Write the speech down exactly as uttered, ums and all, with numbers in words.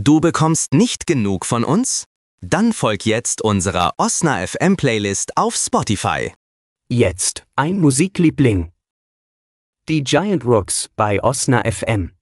Du bekommst nicht genug von uns? Dann folg jetzt unserer Osna F M Playlist auf Spotify. Jetzt ein Musikliebling. Die Giant Rooks bei Osna F M.